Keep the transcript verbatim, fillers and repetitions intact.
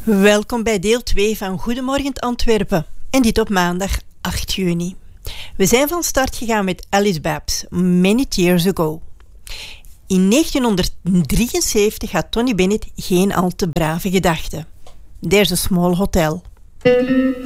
Welkom bij deel twee van Goedemorgen Antwerpen. En dit op maandag acht juni. We zijn van start gegaan met Alice Babs, Many Years Ago. In negentienhonderddrieënzeventig had Tony Bennett geen al te brave gedachten. There's a Small Hotel.